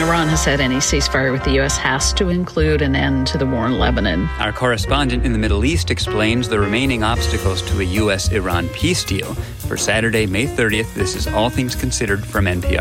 Iran has said any ceasefire with the U.S. has to include an end to the war in Lebanon. Our correspondent in the Middle East explains the remaining obstacles to a U.S.-Iran peace deal. For Saturday, May 30th, this is All Things Considered from NPR.